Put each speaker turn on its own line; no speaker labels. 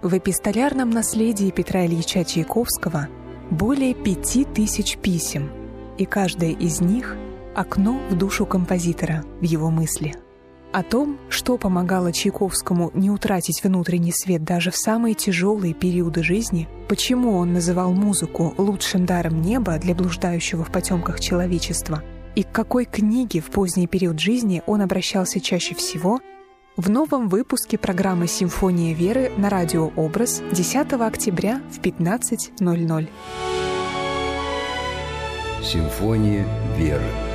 В эпистолярном наследии Петра Ильича Чайковского более 5000 писем, и каждое из них — окно в душу композитора, в его мысли. О том, что помогало Чайковскому не утратить внутренний свет даже в самые тяжелые периоды жизни, почему он называл музыку лучшим даром неба для блуждающего в потемках человечества, и к какой книге в поздний период жизни он обращался чаще всего, в новом выпуске программы «Симфония веры» на радио «Образ» 10 октября в 15:00.
Симфония веры.